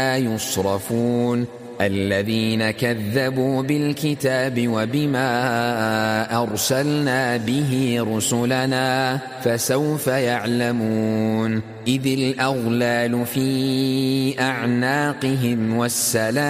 يصرفون الذين كذبوا بالكتاب وبما أرسلنا به رسلنا فسوف يعلمون إذ الأغلال في أعناقهم والسلام